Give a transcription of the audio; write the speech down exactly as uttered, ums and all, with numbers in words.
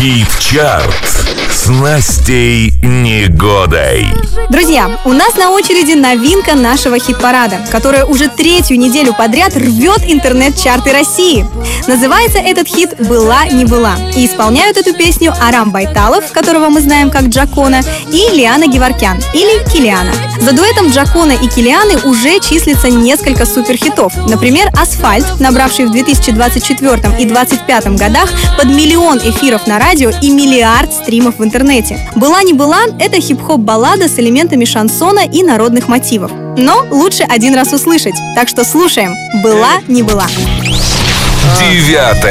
Хит-чарт с Настей Негодой. Друзья, у нас на очереди новинка нашего хит-парада, которая уже третью неделю подряд рвет интернет-чарты России. Называется этот хит «Была не была». И исполняют эту песню Арам Байталов, которого мы знаем как Джакона, и Лиана Геворкян, или Килиана. За дуэтом Джакона и Килианы уже числится несколько суперхитов. Например, «Асфальт», набравший в две тысячи двадцать четвёртом и две тысячи двадцать пятом годах под миллион эфиров на радио и миллиард стримов в интернете. «Была не была» — это хип-хоп-баллада с элементами шансона и народных мотивов. Но лучше один раз услышать, так что слушаем «Была не была». Девятое